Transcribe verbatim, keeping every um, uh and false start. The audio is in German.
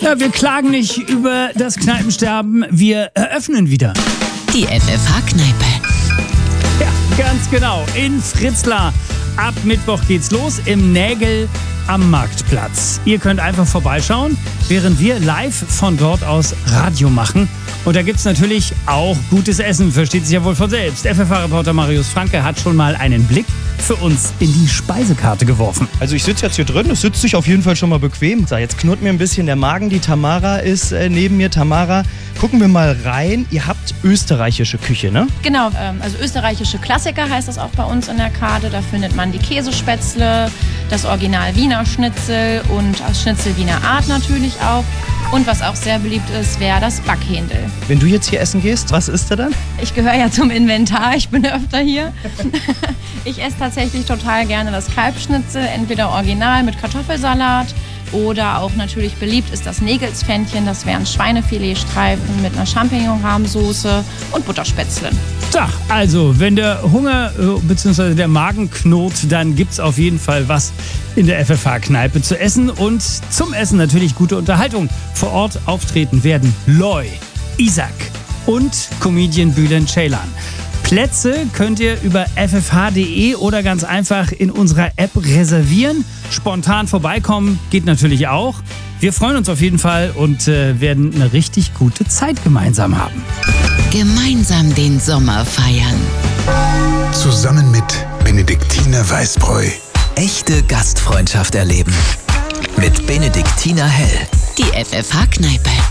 Ja, wir klagen nicht über das Kneipensterben, wir eröffnen wieder. Die F F H-Kneipe. Ja, ganz genau. In Fritzlar. Ab Mittwoch geht's los im Nägel am Marktplatz. Ihr könnt einfach vorbeischauen, während wir live von dort aus Radio machen. Und da gibt's natürlich auch gutes Essen, versteht sich ja wohl von selbst. F F H-Reporter Marius Franke hat schon mal einen Blick für uns in die Speisekarte geworfen. Also ich sitze jetzt hier drin, es sitzt sich auf jeden Fall schon mal bequem. So, jetzt knurrt mir ein bisschen der Magen, die Tamara ist äh, neben mir. Tamara, gucken wir mal rein. Ihr habt österreichische Küche, ne? Genau, ähm, also österreichische Klassiker heißt das auch bei uns in der Karte. Da findet man die Käsespätzle, das Original Wiener Schnitzel und das Schnitzel Wiener Art natürlich auch. Und was auch sehr beliebt ist, wäre das Backhändel. Wenn du jetzt hier essen gehst, was isst du dann? Ich gehöre ja zum Inventar, ich bin öfter hier. Ich esse tatsächlich total gerne das Kalbschnitzel, entweder original mit Kartoffelsalat oder auch natürlich beliebt ist das Nägelspfännchen. Das wären Schweinefiletstreifen mit einer Champignon-Rahmsoße und Butterspätzlen. Tja, also wenn der Hunger äh, bzw. der Magen knurrt, dann gibt's auf jeden Fall was in der F F H-Kneipe zu essen. Und zum Essen natürlich gute Unterhaltung. Vor Ort auftreten werden Loy, Isaac und Comedian Bülent Ceylan. Plätze könnt ihr über f f h punkt d e oder ganz einfach in unserer App reservieren. Spontan vorbeikommen geht natürlich auch. Wir freuen uns auf jeden Fall und äh, werden eine richtig gute Zeit gemeinsam haben. Gemeinsam den Sommer feiern. Zusammen mit Benediktiner Weißbräu. Echte Gastfreundschaft erleben. Mit Benediktiner Hell. Die F F H-Kneipe.